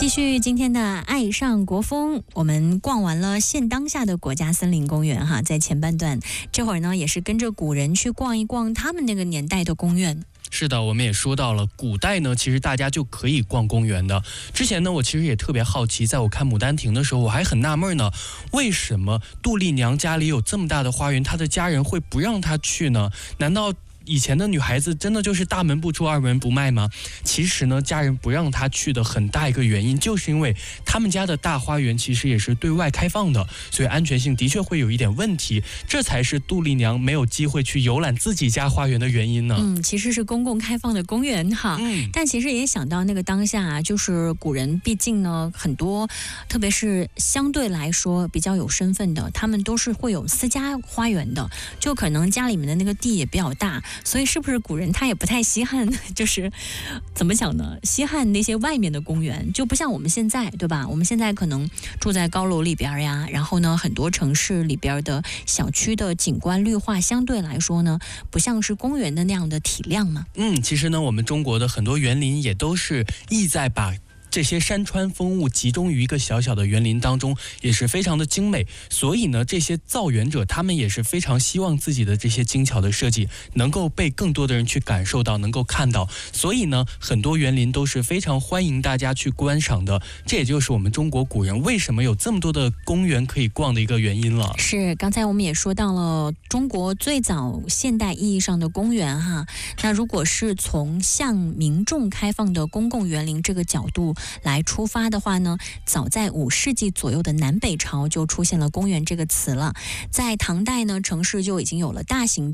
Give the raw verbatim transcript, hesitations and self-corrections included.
继续今天的爱上国风，我们逛完了现当下的国家森林公园哈，在前半段这会儿呢，也是跟着古人去逛一逛他们那个年代的公园。 是的，我们也说到了，古代呢，其实大家就可以逛公园的。之前呢，我其实也特别好奇，在我看《牡丹亭》的时候，我还很纳闷呢，为什么杜丽娘家里有这么大的花园，她的家人会不让她去呢？难道以前的女孩子真的就是大门不出二门不迈吗？其实呢，家人不让她去的很大一个原因，就是因为他们家的大花园其实也是对外开放的，所以安全性的确会有一点问题，这才是杜丽娘没有机会去游览自己家花园的原因呢。 嗯，其实是公共开放的公园哈。嗯，但其实也想到那个当下啊，就是古人毕竟呢很多，特别是相对来说比较有身份的，他们都是会有私家花园的，就可能家里面的那个地也比较大。所以是不是古人他也不太稀罕，就是怎么讲呢？稀罕那些外面的公园，就不像我们现在，对吧？我们现在可能住在高楼里边呀，然后呢，很多城市里边的小区的景观绿化相对来说呢，不像是公园的那样的体量嘛。 嗯，其实呢，我们中国的很多园林也都是意在把这些山川风物集中于一个小小的园林当中，也是非常的精美。所以呢，这些造园者他们也是非常希望自己的这些精巧的设计能够被更多的人去感受到，能够看到。所以呢，很多园林都是非常欢迎大家去观赏的。这也就是我们中国古人为什么有这么多的公园可以逛的一个原因了。 是，刚才我们也说到了中国最早现代意义上的公园哈。那如果是从向民众开放的公共园林这个角度来出发的话呢，早在五世纪左右的南北朝就出现了公园这个词了。在唐代呢，城市就已经有了大型